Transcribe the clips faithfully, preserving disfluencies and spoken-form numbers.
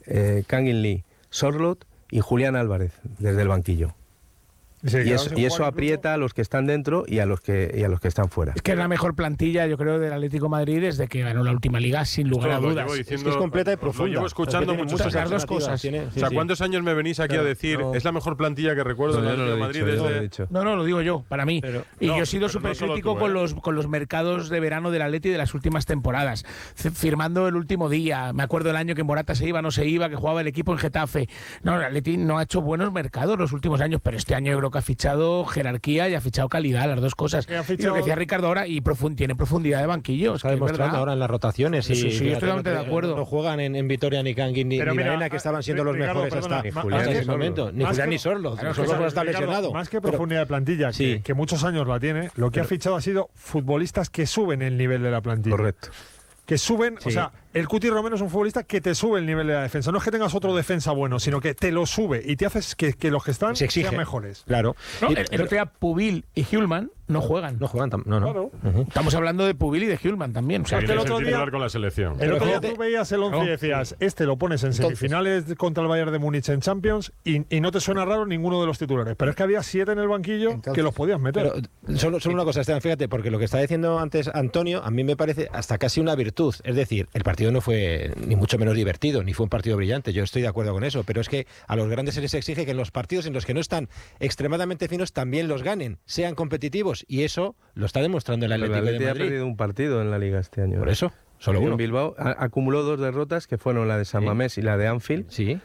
eh, Kangin Lee, Sorloth y Julián Álvarez desde el banquillo. Sí, y, eso, y eso aprieta a los que están dentro y a los que y a los que están fuera. Es que es la mejor plantilla, yo creo, del Atlético de Madrid desde que ganó la última liga, sin lugar a dudas. Diciendo, es que es completa y profunda. Lo llevo escuchando muchas muchas dos cosas. Tiene, sí, o sea, ¿cuántos años me venís aquí claro, a decir no, es la mejor plantilla que recuerdo no, del Atlético de no Madrid dicho, desde... lo he dicho. No, no, lo digo yo, para mí. Pero, y no, yo he sido súper no crítico tú, con, ¿eh? los, con los mercados de verano del Atleti de las últimas temporadas. C firmando el último día. Me acuerdo el año que Morata se iba, no se iba, que jugaba el equipo en Getafe. No, el Atleti no ha hecho buenos mercados los últimos años, pero este año yo creo que ha fichado jerarquía y ha fichado calidad, las dos cosas. Fichado... Y lo que decía Ricardo ahora, y profund tiene profundidad de banquillo. Está demostrando ahora en las rotaciones. Sí, sí, sí, y, estoy totalmente no, de acuerdo. No juegan en, en Vitoria ni Kangin ni, ni Baena, que estaban siendo los Ricardo, mejores perdona, hasta, ma, hasta ese que, momento. Ni Julián ni Sorloth. Claro, Sorloth está Ricardo, lesionado. Más que pero, profundidad de plantilla, sí. que, que muchos años la tiene, lo que pero, ha fichado ha sido futbolistas que suben el nivel de la plantilla. Correcto. Que suben, sí. o sea, el Cuti Romero es un futbolista que te sube el nivel de la defensa. No es que tengas otro defensa bueno, sino que te lo sube y te haces que, que los que están se exige. sean mejores. Claro. No, y, el, el otro día Pubil y Hjulman no juegan. No juegan, no, no. Claro. Uh-huh. Estamos hablando de Pubil y de Hjulman también. O sea, que el otro día con la selección. El otro día fíjate, tú veías el once no. y decías, este lo pones en semifinales Entonces, contra el Bayern de Múnich en Champions y, y no te suena raro ninguno de los titulares. Pero es que había siete en el banquillo Entonces, que los podías meter. Pero solo, solo una cosa, Esteban, fíjate, porque lo que está diciendo antes Antonio, a mí me parece hasta casi una virtud. Es decir, el partido no fue ni mucho menos divertido, ni fue un partido brillante. Yo estoy de acuerdo con eso, pero es que a los grandes se les exige que en los partidos en los que no están extremadamente finos también los ganen, sean competitivos, y eso lo está demostrando el Atlético el de Atleti Madrid. ha perdido un partido en la Liga este año. Por eso, solo en uno. Bilbao a, acumuló dos derrotas que fueron la de San Sí. Mamés y la de Anfield. Sí.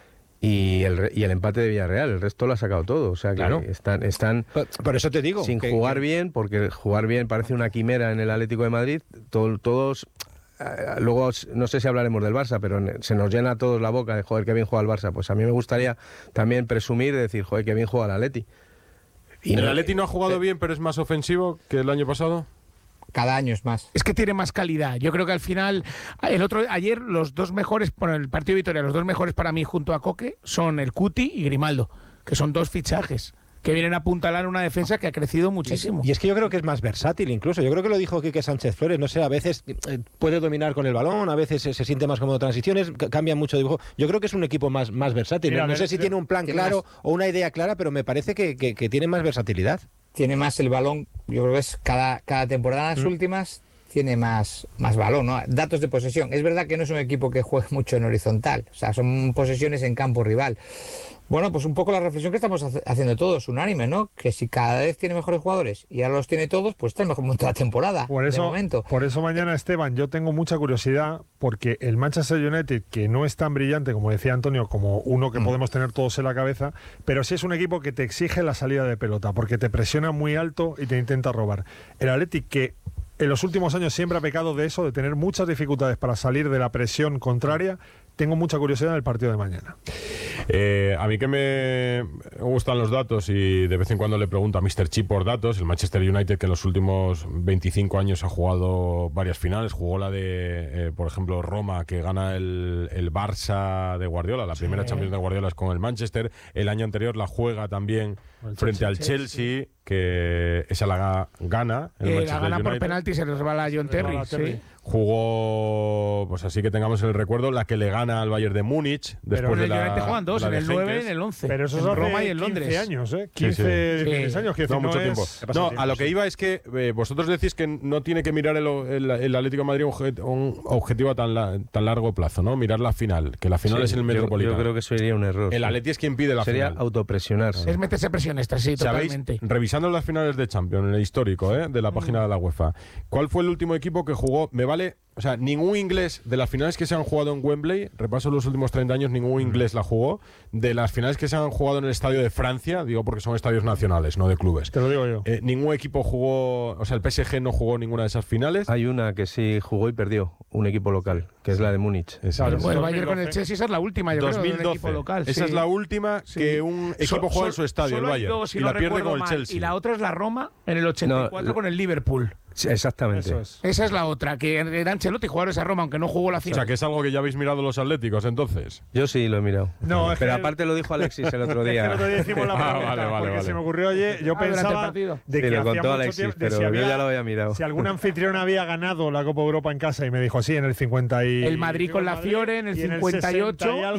Y el, y el empate de Villarreal, el resto lo ha sacado todo. O sea que Claro. están, están Por, por eso te digo. sin que, jugar que... bien, porque jugar bien parece una quimera en el Atlético de Madrid. Todo, todos, eh, luego no sé si hablaremos del Barça, pero se nos llena a todos la boca de joder, qué bien juega el Barça. Pues a mí me gustaría también presumir de decir, joder, qué bien juega el Atleti. Y ¿El no, Atleti no ha jugado eh, bien, pero es más ofensivo que el año pasado? Cada año es más. Es que tiene más calidad. Yo creo que al final, el otro ayer los dos mejores, por el partido de Vitoria, los dos mejores para mí junto a Coque son el Cuti y Grimaldo, que son dos fichajes que vienen a apuntalar una defensa que ha crecido muchísimo. Y es que yo creo que es más versátil incluso. Yo creo que lo dijo Quique Sánchez Flores, no sé, a veces eh, puede dominar con el balón, a veces se, se siente más cómodo transiciones, cambia mucho de dibujo. Yo creo que es un equipo más, más versátil. Mira, no, no sé si tiene un plan claro más, o una idea clara, pero me parece que, que, que tiene más versatilidad. Tiene más el balón, yo creo que es cada, cada temporada, las mm. últimas, tiene más, más balón, ¿no? Datos de posesión. Es verdad que no es un equipo que juegue mucho en horizontal, o sea, son posesiones en campo rival. Bueno, pues un poco la reflexión que estamos haciendo todos, unánime, ¿no? Que si cada vez tiene mejores jugadores y ahora los tiene todos, pues está el mejor momento de la temporada. Por eso, de momento. Por eso mañana, Esteban, yo tengo mucha curiosidad porque el Manchester United, que no es tan brillante, como decía Antonio, como uno que mm. podemos tener todos en la cabeza, pero sí es un equipo que te exige la salida de pelota, porque te presiona muy alto y te intenta robar. El Athletic, que en los últimos años siempre ha pecado de eso, de tener muchas dificultades para salir de la presión contraria. Tengo mucha curiosidad en el partido de mañana. Eh, a mí que me gustan los datos y de vez en cuando le pregunto a míster Chip por datos. El Manchester United, que en los últimos veinticinco años ha jugado varias finales, jugó la de, eh, por ejemplo, Roma, que gana el, el Barça de Guardiola, la primera sí. Champions de Guardiola es con el Manchester. El año anterior la juega también el frente Chelsea, al Chelsea, Chelsea, que esa la gana. El eh, la gana United. Por penalti, se resbala a John Terry. Sí. Jugó, pues así que tengamos el recuerdo, la que le gana al Bayern de Múnich. Después pero de la, United juegan dos, en el nueve y en el once. Pero eso es en Roma y en Londres. quince años, ¿eh? quince, dieciséis años, que no, no mucho es... tiempo. No, tiempo, a lo que sí. iba es que eh, vosotros decís que no tiene que mirar el, el, el Atlético de Madrid un, un objetivo a tan, la, tan largo plazo, ¿no? Mirar la final, que la final sí, es el Metropolitano. Yo, yo creo que eso sería un error. El Atleti es quien pide la sería final. Sería autopresionarse. Es meterse presión extra, sí, totalmente. ¿Sabéis? Revisando las finales de Champions, en el histórico, ¿eh? De la página mm. de la UEFA, ¿cuál fue el último equipo que jugó? Me vale... O sea, ningún inglés de las finales que se han jugado en Wembley, repaso los últimos treinta años, ningún inglés la jugó. De las finales que se han jugado en el Estadio de Francia, digo porque son estadios nacionales, no de clubes. Te lo digo yo. Eh, ningún equipo jugó, o sea, el P S G no jugó ninguna de esas finales. Hay una que sí jugó y perdió, un equipo local, que es la de Múnich. Claro, bueno, el Bayern con el Chelsea, esa es la última, yo dos mil doce. Creo, del equipo local. Esa sí. es la última sí. que un equipo so, juega en su estadio, el Bayern, dos, si y no la pierde con el mal, Chelsea. Y la otra es la Roma en el ochenta y cuatro no, con el Liverpool. Sí, exactamente. Eso es. Esa es la otra, que era Ancelotti jugar esa Roma, aunque no jugó la final. O sea, que es algo que ya habéis mirado los atléticos, entonces. Yo sí lo he mirado. No, pero que aparte lo dijo Alexis el otro día. Es que el otro día hicimos la pregunta, ah, vale, vale, porque vale. se me ocurrió ayer, yo ah, pensaba de que sí, lo hacía contó mucho Alexis, tiempo, pero si había, yo ya lo había mirado. Si algún anfitrión había ganado la Copa Europa en casa y me dijo, sí, en el cincuenta y... El Madrid con la Fiore en el cincuenta y ocho.